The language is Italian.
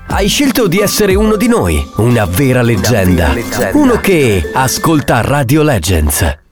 Hai scelto di essere uno di noi, una vera leggenda. Uno che ascolta Radio Legends.